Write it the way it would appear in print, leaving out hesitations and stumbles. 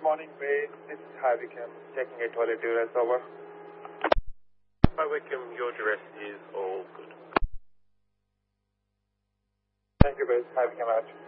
morning, base. This is Havicam checking a toilet duress. Over. Hi, Wickham. Your duress is all good. Thank you, base. Havicam out.